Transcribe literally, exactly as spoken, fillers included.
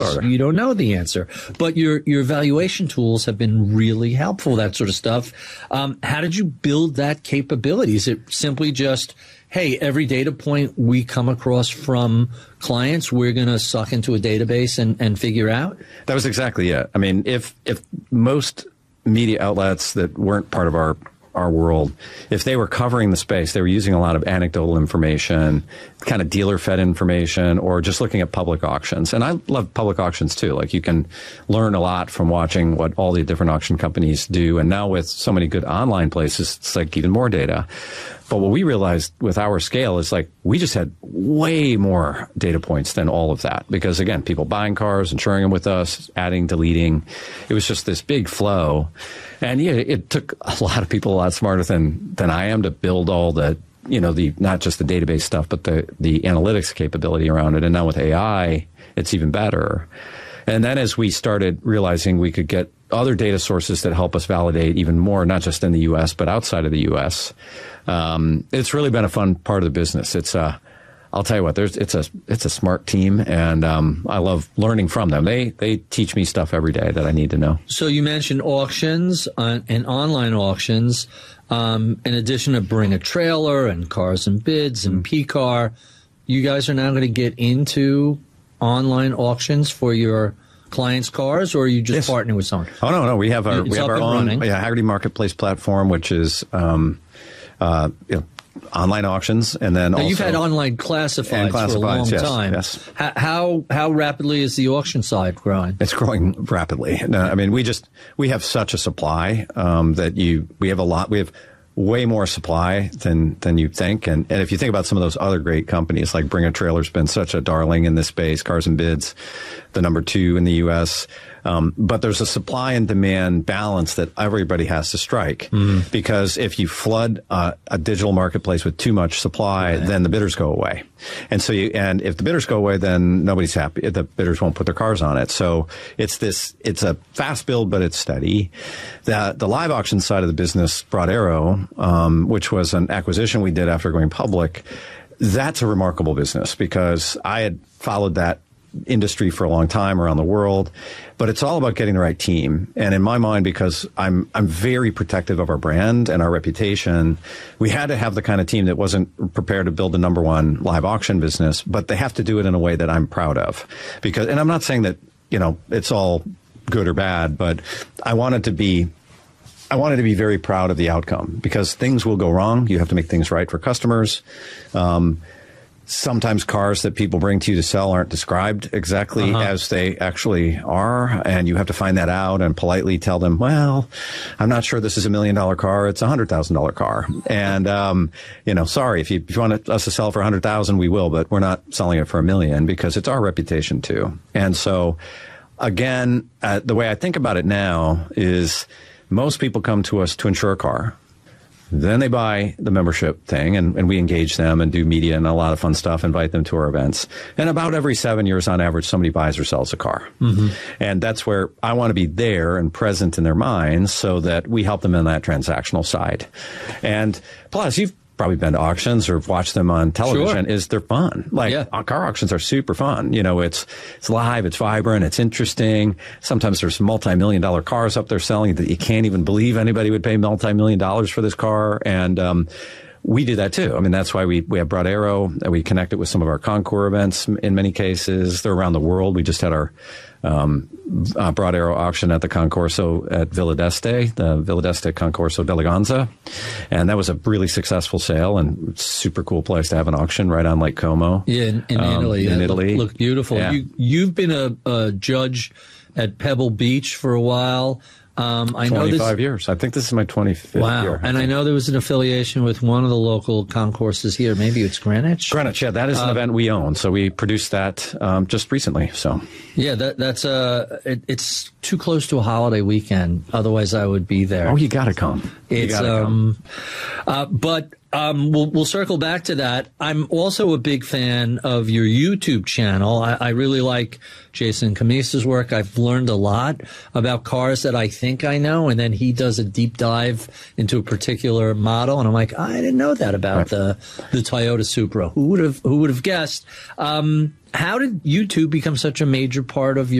Harder. You don't know the answer. But your your valuation tools have been really helpful, that sort of stuff. Um, how did you build that capability? Is it simply just, hey, every data point we come across from clients, we're going to suck into a database and, and figure out? That was exactly it. I mean, if if most media outlets that weren't part of our our world, if they were covering the space, they were using a lot of anecdotal information, kind of dealer-fed information, or just looking at public auctions. And I love public auctions too. Like, you can learn a lot from watching what all the different auction companies do. And now with so many good online places, it's like even more data. But what we realized with our scale is, like, we just had way more data points than all of that. Because again, people buying cars, insuring them with us, adding, deleting. It was just this big flow. And yeah, it took a lot of people a lot smarter than, than I am to build all the, you know, the, not just the database stuff, but the, the analytics capability around it. And now with A I, it's even better. And then as we started realizing we could get other data sources that help us validate even more, not just in the U S, but outside of the U S, um, it's really been a fun part of the business. It's uh, I'll tell you what, there's, it's a, it's a smart team, and, um, I love learning from them. They, they teach me stuff every day that I need to know. So you mentioned auctions uh, and online auctions. Um, in addition to Bring a Trailer and Cars and Bids and P CAR, you guys are now going to get into online auctions for your clients' cars, or are you just yes. partnering with someone? Oh, no, no. We have our, it's we have our own running. yeah, Hagerty Marketplace platform, which is, um, uh, you know, online auctions, and then now also you've had online classifieds, classifieds for a long yes, time. Yes. How, how how rapidly is the auction side growing? It's growing rapidly. No, I mean, we just we have such a supply um, that you we have a lot. We have way more supply than than you think. And, and if you think about some of those other great companies, like Bring a Trailer's been such a darling in this space, Cars and Bids, the number two in the U S. Um, but there's a supply and demand balance that everybody has to strike. Mm-hmm. Because if you flood uh, a digital marketplace with too much supply, right. then the bidders go away. And so you, and if the bidders go away, then nobody's happy. The bidders won't put their cars on it. So it's this, it's a fast build, but it's steady. The, the live auction side of the business, Broad Arrow, um, which was an acquisition we did after going public, that's a remarkable business, because I had followed that industry for a long time around the world, but it's all about getting the right team. And in my mind, because I'm I'm very protective of our brand and our reputation, we had to have the kind of team that wasn't prepared to build the number one live auction business, but they have to do it in a way that I'm proud of. Because, and I'm not saying that, you know, it's all good or bad, but I wanted to be I wanted to be very proud of the outcome, because things will go wrong. You have to make things right for customers. Um, Sometimes cars that people bring to you to sell aren't described exactly uh-huh. as they actually are, and you have to find that out and politely tell them, well, I'm not sure this is a million dollar car. It's a hundred thousand dollar car. And, um, you know, sorry, if you, if you want us to sell it for a hundred thousand, we will, but we're not selling it for a million, because it's our reputation too. And so again, uh, the way I think about it now is most people come to us to insure a car. Then they buy the membership thing, and, and we engage them and do media and a lot of fun stuff, invite them to our events. And about every seven years on average, somebody buys or sells a car. Mm-hmm. And that's where I want to be there and present in their minds, so that we help them in that transactional side. And plus, you've probably been to auctions or watched them on television. Sure. Is they're fun. Like yeah. car auctions are super fun. You know, it's it's live, it's vibrant, it's interesting. Sometimes there's multi-million dollar cars up there selling that you can't even believe anybody would pay multi-million dollars for this car. And um we do that too. I mean, that's why we, we have Broad Arrow. We connect it with some of our Concours events in many cases. They're around the world. We just had our um, uh, Broad Arrow auction at the Concorso at Villa d'Este, the Villa d'Este Concorso d'Eleganza. And that was a really successful sale, and super cool place to have an auction right on Lake Como. Yeah, in, in um, Italy. In yeah, Italy. Look, look beautiful. Yeah. You, you've been a, a judge at Pebble Beach for a while. Um, I know twenty-five this, years. I think this is my twenty-fifth wow. year. And I know there was an affiliation with one of the local concourses here. Maybe it's Greenwich. Greenwich, yeah, that is an uh, event we own. So we produced that um, just recently. So yeah, that, that's uh, it, it's too close to a holiday weekend. Otherwise, I would be there. Oh, you got to come. You It's gotta um, come. Uh, but um, we'll we'll circle back to that. I'm also a big fan of your YouTube channel. I, I really like Jason Camisa's work. I've learned a lot about cars that I think I know, and then he does a deep dive into a particular model, and I'm like, I didn't know that about right. the the Toyota Supra. Who would have who would have guessed? Um, how did YouTube become such a major part of your